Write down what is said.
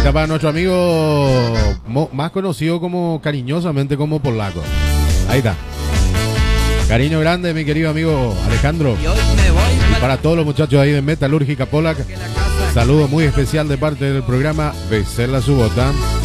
está para nuestro amigo más conocido como cariñosamente como Polaco. Ahí está. Cariño grande, mi querido amigo Alejandro. Y para todos los muchachos ahí de Metalúrgica Polac, saludo muy especial de parte del programa Besela su bota.